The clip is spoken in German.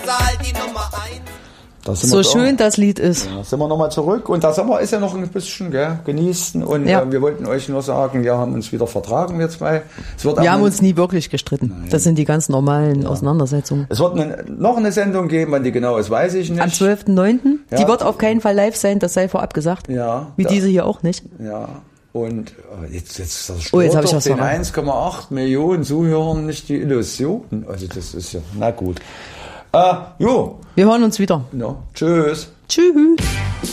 halt die Nummer 1. So schön das Lied ist. Ja, sind wir nochmal zurück und der Sommer ist ja noch ein bisschen genießen und wir wollten euch nur sagen, wir haben uns wieder vertragen, wir zwei. Wir haben uns nie wirklich gestritten. Nein. Das sind die ganz normalen Auseinandersetzungen. Es wird noch eine Sendung geben, wann die genau ist, weiß ich nicht. Am 12.09. Ja. Die wird auf keinen Fall live sein, das sei vorab gesagt. Ja. Wie diese hier auch nicht. Ja. Und jetzt jetzt habe ich was den 1,8 Millionen Zuhörern nicht die Illusion. Also das ist ja, na gut. Wir hören uns wieder. Ja. Tschüss. Tschüss.